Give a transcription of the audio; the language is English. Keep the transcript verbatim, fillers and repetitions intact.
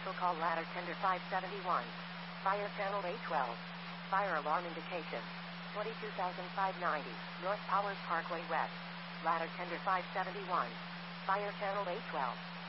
Special call ladder tender five seventy-one. Fire channel A twelve. Fire alarm indication. twenty-two thousand five hundred ninety. North Powers Parkway West. Ladder tender five seventy-one. Fire channel A twelve.